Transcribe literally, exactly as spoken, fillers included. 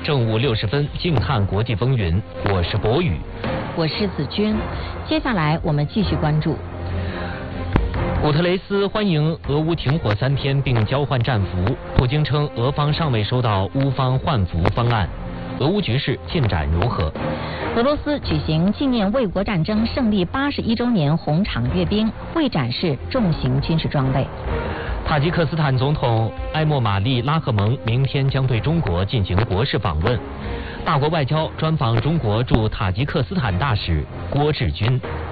正午六十分，静看国际风云。我是博宇， 我是子君。接下来我们继续关注。 古特雷斯欢迎俄乌停火三天并交换战俘，普京称俄方尚未收到乌方换俘方案。俄乌局势进展如何？ 俄罗斯举行纪念卫国战争胜利八十一周年红场阅兵，会展示重型军事装备。 塔吉克斯坦总统埃莫马利拉赫蒙明天将对中国进行国事访问。大国外交专访中国驻塔吉克斯坦大使郭志军。